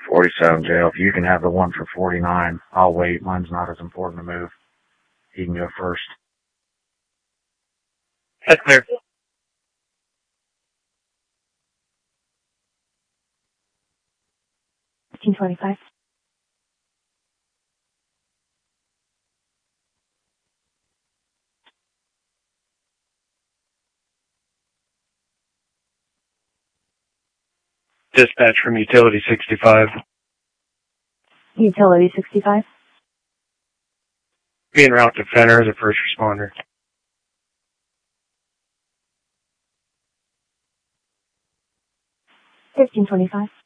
47 jail. If you can have the one for 49, I'll wait. Mine's not as important to move. He can go first. That's clear. $15.25. Dispatch from Utility 65. Utility 65. Being route to Fenner as a first responder. $15.25.